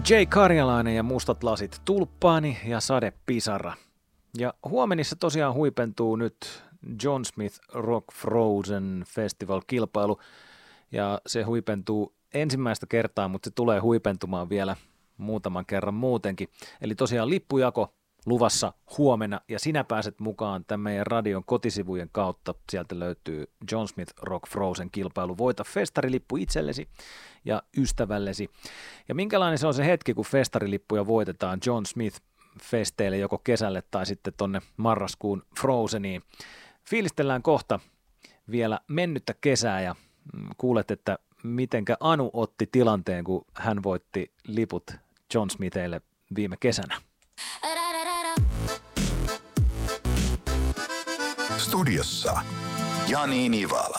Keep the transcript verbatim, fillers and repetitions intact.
Jay Karjalainen ja Mustat lasit tulppaani ja Sade Pisara. Ja huomenissa tosiaan huipentuu nyt John Smith Rock Frozen Festival-kilpailu. Ja se huipentuu ensimmäistä kertaa, mutta se tulee huipentumaan vielä muutaman kerran muutenkin. Eli tosiaan lippujako luvassa huomenna ja sinä pääset mukaan tämän meidän radion kotisivujen kautta. Sieltä löytyy John Smith Rock Frozen kilpailu. Voita festarilippu itsellesi ja ystävällesi. Ja minkälainen se on se hetki, kun festarilippuja voitetaan John Smith festeille joko kesälle tai sitten tonne marraskuun Frozeniin. Fiilistellään kohta vielä mennyttä kesää ja kuulet, että mitenkä Anu otti tilanteen, kun hän voitti liput John Smithille viime kesänä. Studiossa Jani Nivala.